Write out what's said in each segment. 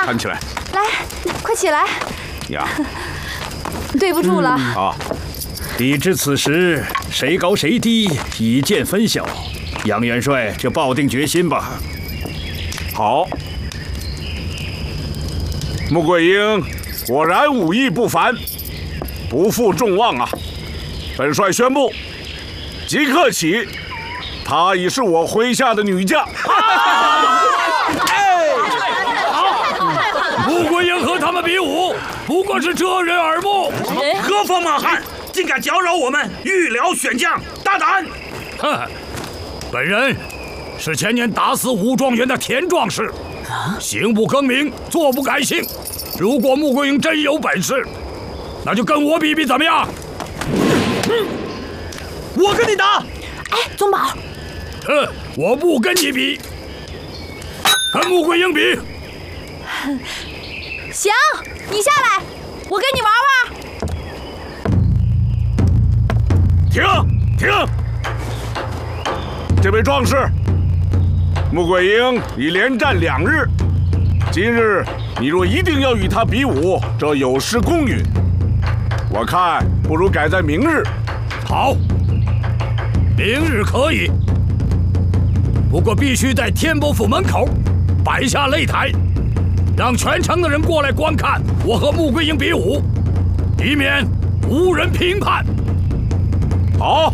看起来。 来，快起来。 呀， 对不住了。 啊， 比之此时谁高谁低，以见分晓。杨元帅就抱定决心吧。 好。穆桂英果然武艺不凡，不负众望啊！本帅宣布，即刻起，她已是我麾下的女将。 穆桂英和他们比武，不过是遮人耳目。 何方马汉，竟敢搅扰我们御辽选将，大胆！ 哼，本人是前年打死武状元的田壮士，行不更名，坐不改姓。如果穆桂英真有本事，那就跟我比比怎么样？ 我跟你打！ 哎，宗保， 我不跟你比，跟穆桂英比。 行，你下来，我跟你玩玩。 停！这位壮士，穆桂英已连战2日，今日你若一定要与他比武，这有失公允。我看不如改在明日。 好，明日可以，不过必须在天波府门口摆下擂台，让全城的人过来观看我和穆桂英比武，以免无人评判。 好，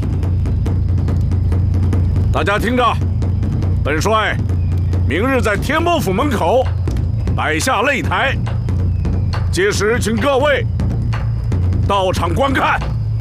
大家听着，本帅明日在天波府门口摆下擂台，届时请各位到场观看。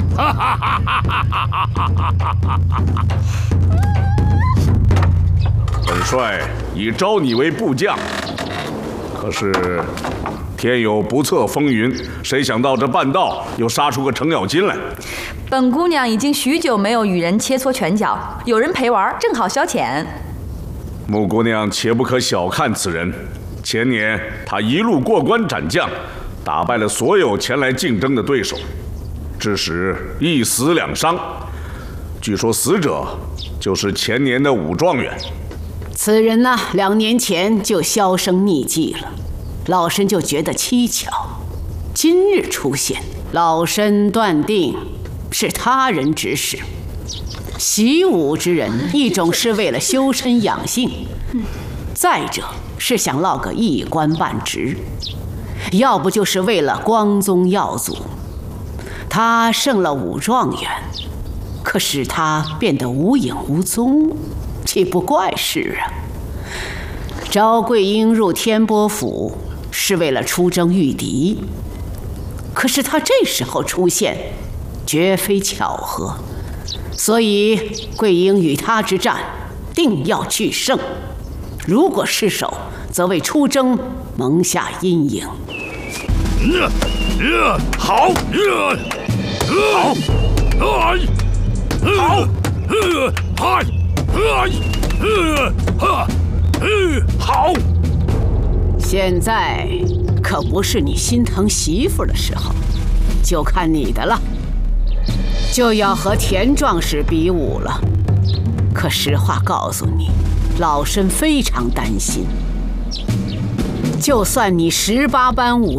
本帅已招你为部将，可是天有不测风云，谁想到这半道又杀出个程咬金来。 本姑娘已经许久没有与人切磋拳脚，有人陪玩，正好消遣。 穆姑娘切不可小看此人，前年她一路过关斩将，打败了所有前来竞争的对手，致使1死2伤。据说死者就是前年的武状元。 此人呢，2年前就销声匿迹了，老身就觉得蹊跷。今日出现，老身断定是他人指使。习武之人，一种是为了修身养性，再者是想落个一官半职，要不就是为了光宗耀祖。他胜了武状元，可使他变得无影无踪，岂不怪事啊？招桂英入天波府是为了出征御敌，可是他这时候出现，绝非巧合。所以桂英与他之战，定要取胜。如果失手，则为出征蒙下阴影。 好，好， 现在可不是你心疼媳妇的时候，就看你的了。就要和田壮士比武了，可实话告诉你，老身非常担心。就算你18般武